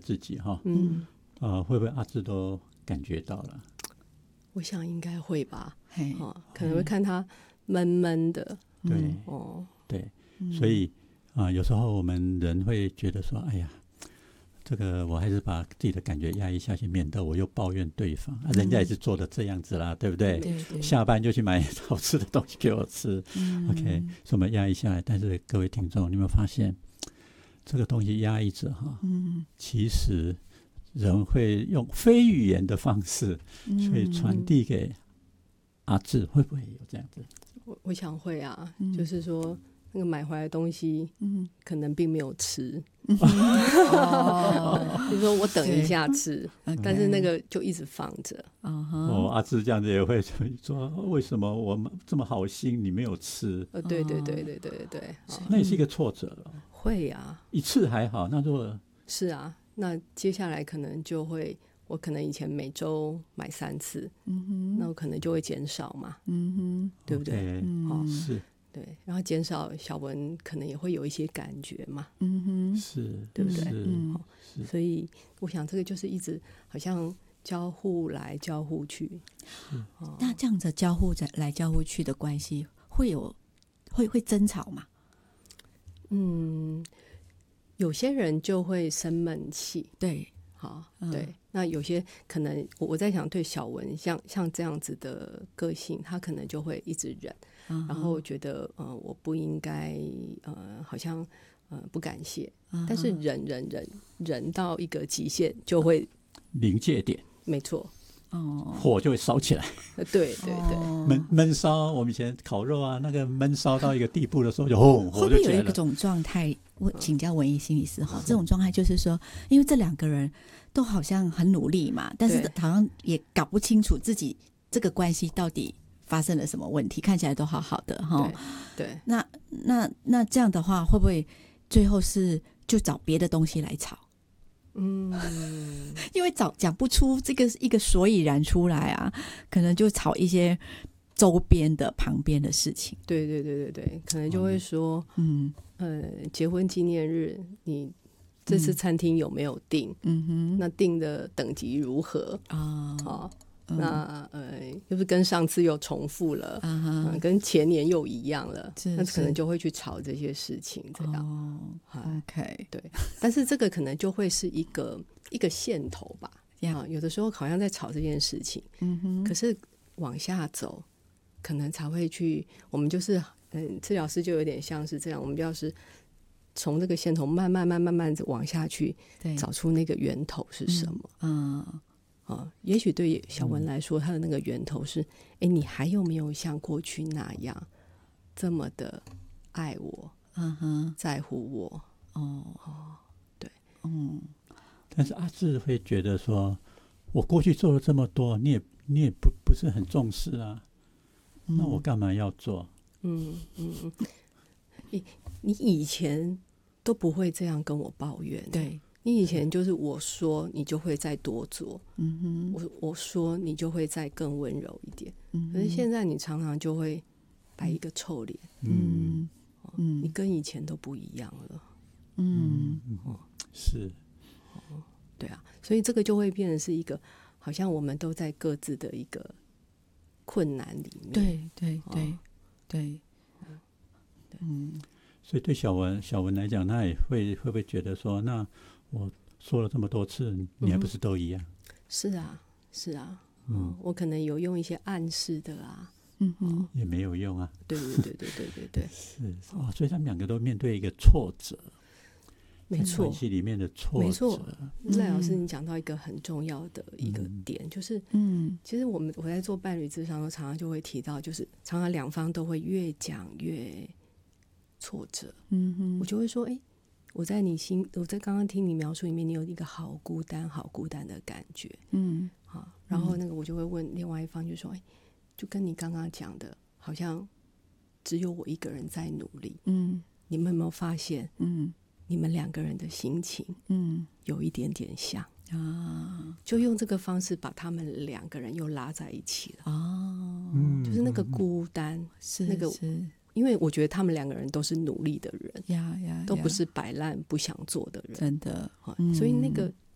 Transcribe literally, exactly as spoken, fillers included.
自己哈， 嗯， 呃，会不会阿志都感觉到了？ 我想应该会吧， 嘿哦，可能会看他闷闷的， 对， 哦， 对， 嗯所以啊、呃有时候我们人会觉得说，哎呀，这个我还是把自己的感觉压抑下去，免得我又抱怨对方。啊、人家也是做的这样子啦，对不对？ 对对， 下班就去买好吃的东西给我吃、 嗯 OK， 所以我们压抑下来。但是各位听众，你有没有发现，这个东西压抑着哈， 嗯其实人会用非语言的方式嗯去传递给阿志，会不会有这样子？ 我我想会啊， 嗯就是说那个买回来的东西嗯可能并没有吃， 哦比如说我等一下吃， OK 但是那个就一直放着， 嗯哼哦，阿志这样子也会说，为什么我们这么好心你没有吃？ 呃，对对对对对对对，哦那也是一个挫折了。 会啊， 一次还好，那如果是啊，那接下来可能就会，我可能以前每周买三次， 嗯哼那我可能就会减少嘛， 嗯哼对不对？ OK， 嗯哦是对，然后减少小文可能也会有一些感觉嘛， 嗯哼是， 对不对是嗯是所以我想这个就是一直好像交互来交互去，哦那这样子交互在来交互去的关系会有会会争吵吗？ 嗯，有些人就会生闷气， 对， 好， 嗯对，那有些可能我我在想，对小文像像这样子的个性，他可能就会一直忍， 嗯然后觉得呃我不应该呃好像呃不感谢， 嗯但是忍忍忍忍到一个极限就会临界点， 没错， 哦， 火就会烧起来。 呃对对对， 哦闷闷烧，我们以前烤肉啊，那个闷烧到一个地步的时候就，轰， 会不火就起来了。 会有一种状态？我请教文艺心理师哈，这种状态就是说，因为这两个人都好像很努力嘛，但是对好像也搞不清楚自己这个关系到底发生了什么问题，看起来都好好的哈。 对对， 那那那这样的话，会不会最后是就找别的东西来吵？ 嗯， 因为找讲不出这个一个所以然出来啊，可能就吵一些周边的旁边的事情。 对对对对对，可能就会说， 嗯呃，结婚纪念日你这次餐厅有没有订？ 嗯哼， 那订的等级如何？ 啊好、 嗯那呃，又是跟上次又重复了， 啊哈嗯，跟前年又一样了， 是那可能是就会去吵这些事情，这样。 哦哎 ，OK， 对，但是这个可能就会是一个一个线头吧。 呀啊，有的时候好像在吵这件事情， 嗯哼， 可是往下走，可能才会去。我们就是，嗯，治疗师就有点像是这样，我们要是从这个线头慢慢、慢慢、慢慢往下去， 对， 找出那个源头是什么。 嗯啊，也许对小文来说，他的那个源头是：哎，你还有没有像过去那样这么的爱我、 嗯哼， 在乎我？ 哦对， 嗯但是阿志会觉得说，我过去做了这么多，你也你也不不是很重视啊，那我干嘛要做？ 嗯嗯嗯，你你以前都不会这样跟我抱怨， 对， 你以前就是我说你就会再多做， 嗯哼， 我我说你就会再更温柔一点， 嗯可是现在你常常就会摆一个臭脸， 嗯嗯你跟以前都不一样了， 嗯是， 对啊，所以这个就会变成是一个好像我们都在各自的一个困难里面， 对对对对，嗯所以对小文小文来讲，他也会会不会觉得说，那我说了这么多次，你还不是都一样？ 是啊是啊， 嗯， 我可能有用一些暗示的啊， 嗯哼， 也没有用啊。 对对对对对对对， 是哦，所以他们两个都面对一个挫折，在没错关。系里面的挫折， 没错赖老师，你讲到一个很重要的一个点，就是嗯其实我们我在做伴侣咨商的时候，常常就会提到，就是常常两方都会越讲越挫折， 嗯哼， 我就会说，哎、我在你心，我在刚刚听你描述里面，你有一个好孤单、好孤单的感觉， 嗯好，然后那个我就会问另外一方，就说，哎、就跟你刚刚讲的，好像只有我一个人在努力， 嗯你们有没有发现， 嗯你们两个人的心情嗯有一点点像？ 啊就用这个方式把他们两个人又拉在一起了， 哦， 嗯， 就是那个孤单， 是那个是因为我觉得他们两个人都是努力的人， 呀呀， 都不呀是摆烂不想做的人， 真的， 好嗯所以那个